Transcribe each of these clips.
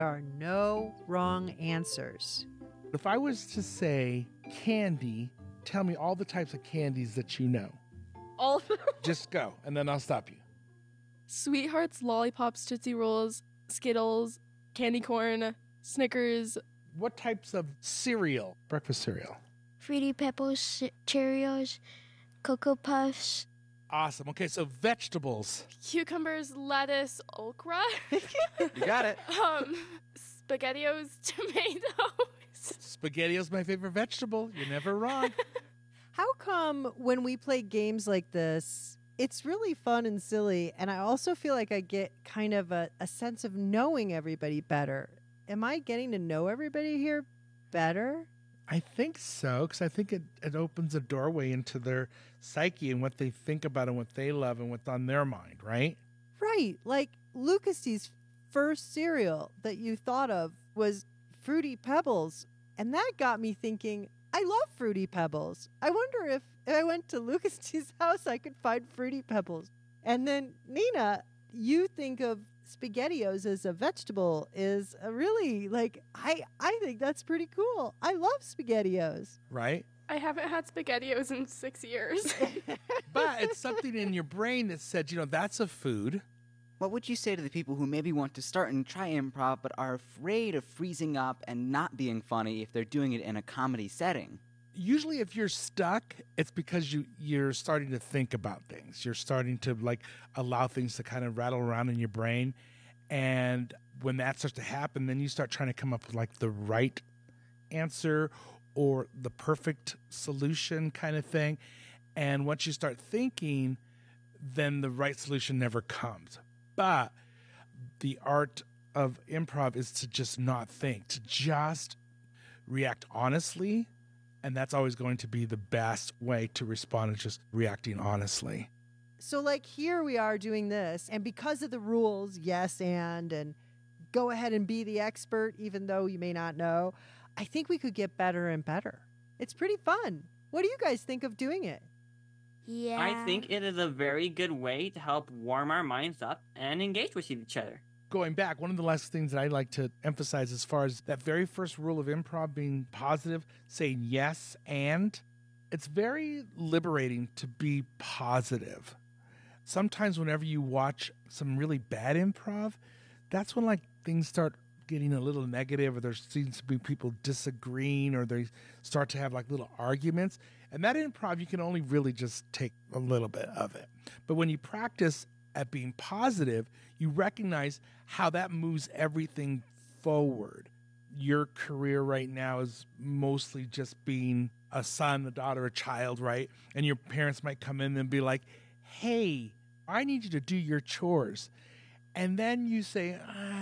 There are no wrong answers. If I was to say candy, tell me all the types of candies that you know. All Just go, and then I'll stop you. Sweethearts, lollipops, Tootsie Rolls, Skittles, candy corn, Snickers. What types of cereal? Breakfast cereal. Fruity Pebbles, Cheerios, Cocoa Puffs. Awesome. Okay, so vegetables. Cucumbers, lettuce, okra, You got it. SpaghettiOs, tomatoes. SpaghettiOs my favorite vegetable. You're never wrong. How come when we play games like this, it's really fun and silly, and I also feel like I get kind of a sense of knowing everybody better. Am I getting to know everybody here better? I think so, because I think it opens a doorway into their psyche and what they think about and what they love and what's on their mind, right? Right. Like Lucas's first cereal that you thought of was Fruity Pebbles. And that got me thinking, I love Fruity Pebbles. I wonder if I went to Lucas's house, I could find Fruity Pebbles. And then, Nina, you think of SpaghettiOs as a vegetable is a really, like, I think that's pretty cool. I love SpaghettiOs. Right? I haven't had SpaghettiOs in 6 years. But it's something in your brain that said, that's a food. What would you say to the people who maybe want to start and try improv but are afraid of freezing up and not being funny if they're doing it in a comedy setting? Usually if you're stuck, it's because you're starting to think about things. You're starting to allow things to kind of rattle around in your brain. And when that starts to happen, then you start trying to come up with the right answer or the perfect solution kind of thing. And once you start thinking, then the right solution never comes. But the art of improv is to just not think, to just react honestly. And that's always going to be the best way to respond, is just reacting honestly. So here we are doing this, and because of the rules, yes, and go ahead and be the expert, even though you may not know, I think we could get better and better. It's pretty fun. What do you guys think of doing it? Yeah. I think it is a very good way to help warm our minds up and engage with each other. Going back, one of the last things that I like to emphasize as far as that very first rule of improv being positive, saying yes, and it's very liberating to be positive. Sometimes whenever you watch some really bad improv, that's when things start getting a little negative, or there seems to be people disagreeing, or they start to have little arguments. And that improv, you can only really just take a little bit of it. But when you practice at being positive, you recognize how that moves everything forward. Your career right now is mostly just being a son, a daughter, a child, right? And your parents might come in and be like, hey, I need you to do your chores. And then you say,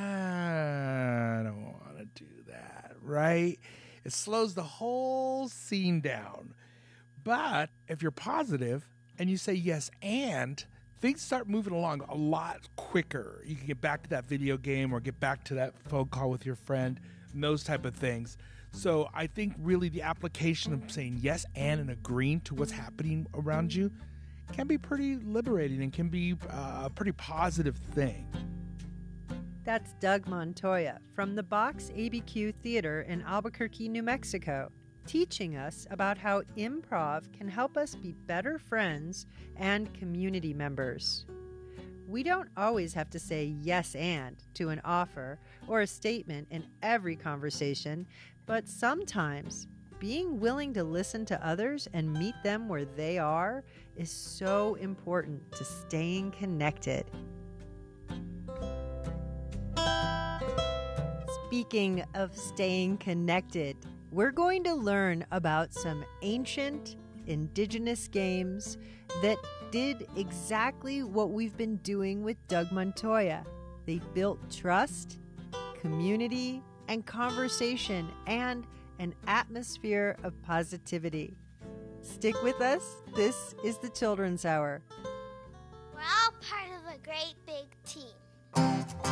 I don't want to do that, right? It slows the whole scene down. But if you're positive and you say yes, and things start moving along a lot quicker. You can get back to that video game or get back to that phone call with your friend and those type of things. So I think really the application of saying yes and agreeing to what's happening around you can be pretty liberating and can be a pretty positive thing. That's Doug Montoya from the Box ABQ Theater in Albuquerque, New Mexico, teaching us about how improv can help us be better friends and community members. We don't always have to say yes and to an offer or a statement in every conversation, but sometimes being willing to listen to others and meet them where they are is so important to staying connected. Speaking of staying connected, we're going to learn about some ancient indigenous games that did exactly what we've been doing with Doug Montoya. They built trust, community, and conversation, and an atmosphere of positivity. Stick with us. This is the Children's Hour. We're all part of a great big team.